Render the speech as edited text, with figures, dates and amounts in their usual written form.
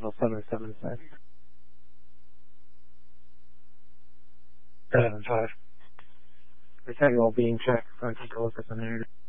Hotel 775. 775. They said you're all being checked. So I take a look at the narrative.